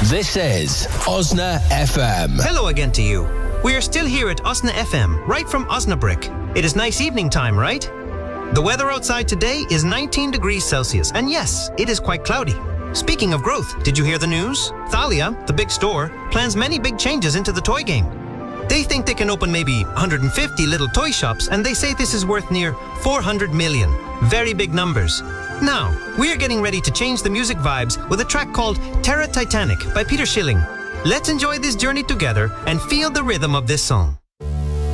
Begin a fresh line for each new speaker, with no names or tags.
This is Osna FM.
Hello again to you. We are still here at Osna FM, right from Osnabrück. It is nice evening time, right? The weather outside today is 19 degrees Celsius, and yes, it is quite cloudy. Speaking of growth, did you hear the news? Thalia, the big store, plans many big changes into the toy game. They think they can open maybe 150 little toy shops, and they say this is worth near 400 million. Very big numbers. Now, we are getting ready to change the music vibes with a track called Terra Titanic by Peter Schilling. Let's enjoy this journey together and feel the rhythm of this song.